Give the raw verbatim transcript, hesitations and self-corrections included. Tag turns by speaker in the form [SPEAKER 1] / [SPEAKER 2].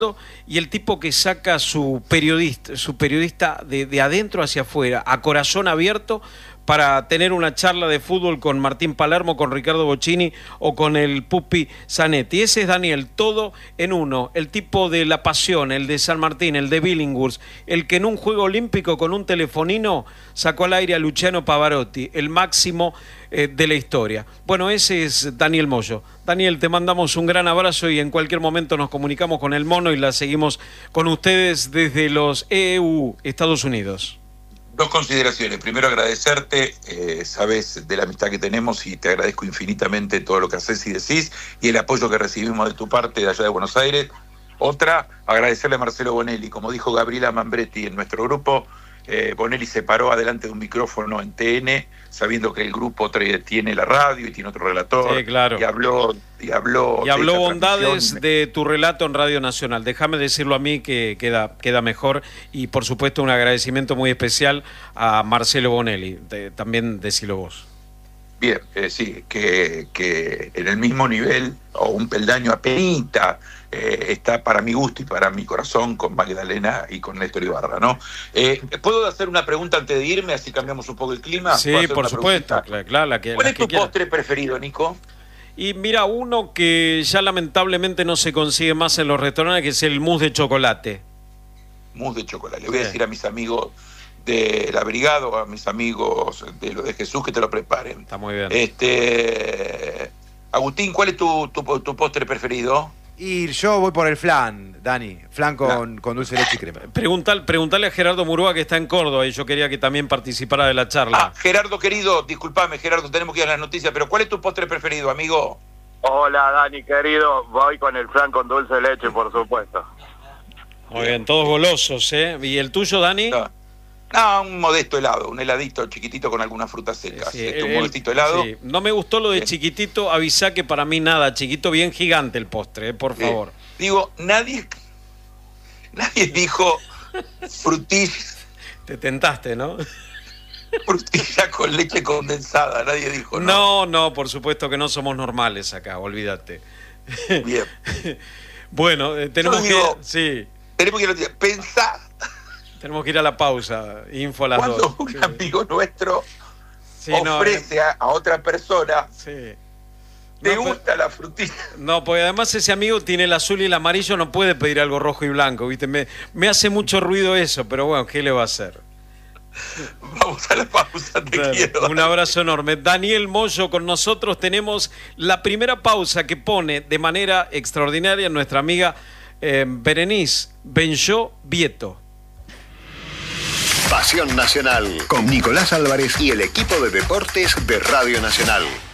[SPEAKER 1] y el tipo que saca su periodista, su periodista de, de adentro hacia afuera, a corazón abierto, para tener una charla de fútbol con Martín Palermo, con Ricardo Bocchini o con el Pupi Zanetti. Ese es Daniel, todo en uno, el tipo de la pasión, el de San Martín, el de Billinghurst, el que en un juego olímpico con un telefonino sacó al aire a Luciano Pavarotti, el máximo eh, de la historia. Bueno, ese es Daniel Moyo. Daniel, te mandamos un gran abrazo y en cualquier momento nos comunicamos con el Mono y la seguimos con ustedes desde los E U, Estados Unidos.
[SPEAKER 2] Dos consideraciones. Primero, agradecerte, eh, sabes de la amistad que tenemos y te agradezco infinitamente todo lo que haces y decís y el apoyo que recibimos de tu parte de allá de Buenos Aires. Otra, agradecerle a Marcelo Bonelli. Como dijo Gabriela Mambretti en nuestro grupo, eh, Bonelli se paró adelante de un micrófono en T N, sabiendo que el grupo tiene la radio y tiene otro relator.
[SPEAKER 1] Sí, claro.
[SPEAKER 2] Y habló, y habló,
[SPEAKER 1] y habló bondades de tu relato en Radio Nacional. Déjame decirlo a mí que queda, queda mejor. Y por supuesto un agradecimiento muy especial a Marcelo Bonelli. De, también decilo vos.
[SPEAKER 2] Bien, eh, sí, que, que en el mismo nivel, o un peldaño apenita, eh, está para mi gusto y para mi corazón con Magdalena y con Néstor Ibarra, ¿no? Eh, ¿Puedo hacer una pregunta antes de irme, así cambiamos un poco el clima?
[SPEAKER 1] Sí, por supuesto, claro, claro, la que,
[SPEAKER 2] ¿Cuál
[SPEAKER 1] la
[SPEAKER 2] es tu
[SPEAKER 1] que
[SPEAKER 2] postre preferido, Nico?
[SPEAKER 1] Y mira, uno que ya lamentablemente no se consigue más en los restaurantes, que es el mousse de chocolate.
[SPEAKER 2] Mousse de chocolate. Le voy a
[SPEAKER 1] Sí.
[SPEAKER 2] decir a mis amigos de la brigada o a mis amigos de lo de Jesús que te lo preparen.
[SPEAKER 1] Está muy bien.
[SPEAKER 2] Este, Agustín, ¿cuál es tu, tu, tu postre preferido?
[SPEAKER 3] Y yo voy por el flan, Dani. Flan con, con dulce de leche y crema.
[SPEAKER 1] Preguntal, preguntale a Gerardo Murúa, que está en Córdoba, y yo quería que también participara de la charla.
[SPEAKER 2] Ah, Gerardo querido, discúlpame, Gerardo, tenemos que ir a las noticias, pero ¿cuál es tu postre preferido, amigo?
[SPEAKER 4] Hola, Dani, querido. Voy con el flan con dulce de leche, por supuesto.
[SPEAKER 1] Muy bien, todos golosos, ¿eh? ¿Y el tuyo, Dani?
[SPEAKER 2] No, no, un modesto helado, un heladito chiquitito con algunas frutas secas.
[SPEAKER 1] Sí,
[SPEAKER 2] este, un
[SPEAKER 1] el-
[SPEAKER 2] modestito helado.
[SPEAKER 1] sí. No me gustó lo de
[SPEAKER 2] Bien.
[SPEAKER 1] chiquitito, avisá que para mí nada, chiquito, bien gigante el postre, ¿eh? Por
[SPEAKER 2] Eh,
[SPEAKER 1] favor.
[SPEAKER 2] digo, nadie, nadie dijo frutilla,
[SPEAKER 1] Te tentaste, ¿no?
[SPEAKER 2] frutilla con leche condensada, nadie dijo no.
[SPEAKER 1] No, no, por supuesto que no somos normales acá, olvídate.
[SPEAKER 2] Bien.
[SPEAKER 1] Bueno, eh, tenemos
[SPEAKER 2] Yo digo-
[SPEAKER 1] que... Sí,
[SPEAKER 2] Tenemos que ir a- pensar
[SPEAKER 1] tenemos que ir a la pausa, info a las
[SPEAKER 2] cuando
[SPEAKER 1] dos.
[SPEAKER 2] un
[SPEAKER 1] Sí.
[SPEAKER 2] amigo nuestro
[SPEAKER 1] Sí, no,
[SPEAKER 2] ofrece a, a otra persona,
[SPEAKER 1] sí.
[SPEAKER 2] ¿te
[SPEAKER 1] No,
[SPEAKER 2] gusta la frutilla?
[SPEAKER 1] No, porque además ese amigo tiene el azul y el amarillo, no puede pedir algo rojo y blanco, ¿viste? Me, me hace mucho ruido eso, pero bueno, ¿qué le va a hacer?
[SPEAKER 2] Vamos a la pausa, te
[SPEAKER 1] Dale,
[SPEAKER 2] quiero.
[SPEAKER 1] un abrazo enorme. Daniel Moyo con nosotros. Tenemos la primera pausa que pone de manera extraordinaria nuestra amiga eh, Berenice Benjó Vieto.
[SPEAKER 5] Pasión Nacional con Nicolás Álvarez y el equipo de deportes de Radio Nacional.